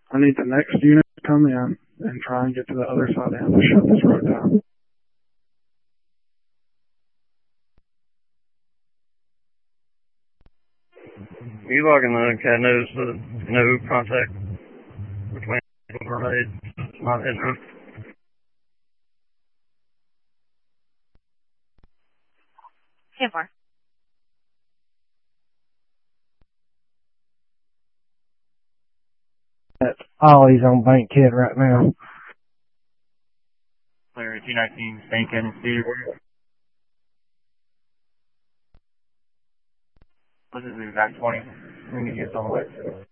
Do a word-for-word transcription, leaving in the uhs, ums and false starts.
I need the next unit to come in and try and get to the other side and to shut this road down. You logging the cat knows the no contact between overlaid, not in room. ten four. Ollie's on Bankhead right now. Clear two nineteen, Bankhead and Steve. This is the exact twenty. We need to get on the way.